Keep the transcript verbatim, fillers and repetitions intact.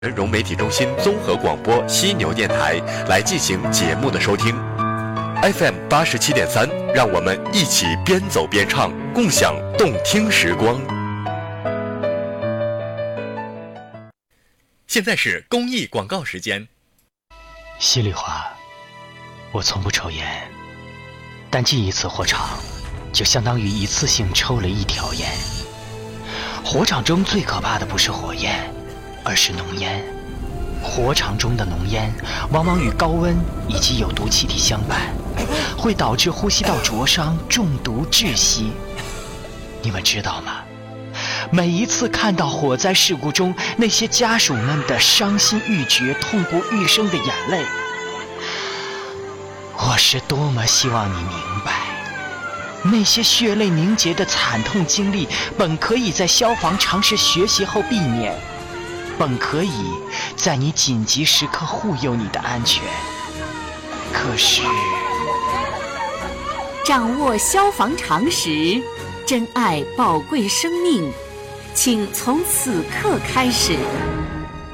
融媒体中心综合广播犀牛电台来进行节目的收听。 F M 八十七点三，让我们一起边走边唱，共享动听时光。现在是公益广告时间。 稀里话，我从不抽烟，但进一次火场，就相当于一次性抽了一条烟。火场中最可怕的不是火焰，而是浓烟。火场中的浓烟往往与高温以及有毒气体相伴，会导致呼吸道灼伤、中毒窒息。你们知道吗？每一次看到火灾事故中那些家属们的伤心欲绝、痛不欲生的眼泪，我是多么希望你明白，那些血泪凝结的惨痛经历本可以在消防常识学习后避免，本可以在你紧急时刻护佑你的安全。可是掌握消防常识，珍爱宝贵生命，请从此刻开始